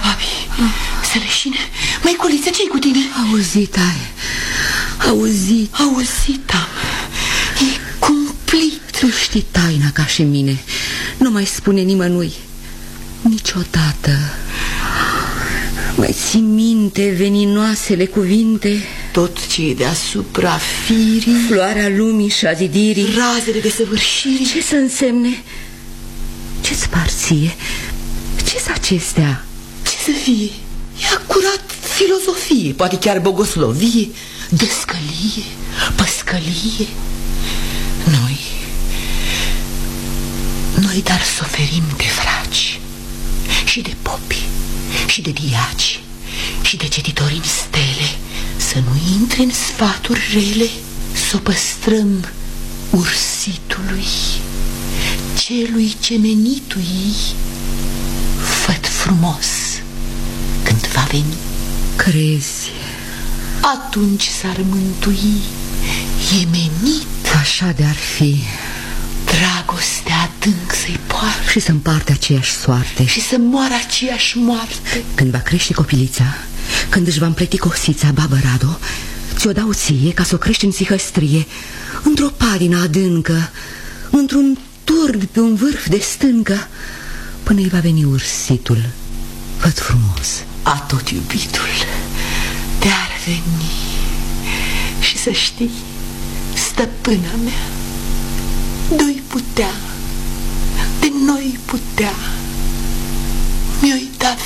Babi, să leșine. Măiculiță, ce-i cu tine? Auzit ai. Auzit. Auzit am. E cumplit. Tu știi taina ca și mine. Nu mai spune nimănui niciodată. Mai ții minte veninoasele cuvinte? Tot ce e deasupra firii, floarea lumii și a zidirii, razele de săvârșire. Ce să însemne? Ce-ți par ție? Ce-s acestea? Ce să fie? E acurat filozofie, poate chiar bogoslovie, dăscălie, păscălie. Noi dar suferim de fraci și de popi și de diaci și de cititorii în stele, să nu intre în sfaturi rele, s-o păstrăm ursitului, celui ce menitui, făt frumos când va veni. Crezi? Atunci s-ar mântui, e menit. Așa de-ar fi. Dragostea adânc să-i poartă și să împarte aceeași soarte și să moară aceeași moarte. Când va crește copilița, când își va împleti cosița, babă Rado, ți-o dau ție ca să o crești în sihăstrie, într-o padină adâncă, într-un turg pe un vârf de stâncă, până îi va veni ursitul, făt frumos. A tot iubitul te-ar veni și să știi, stăpâna mea, doi putea, de noi putea, mi-o-i da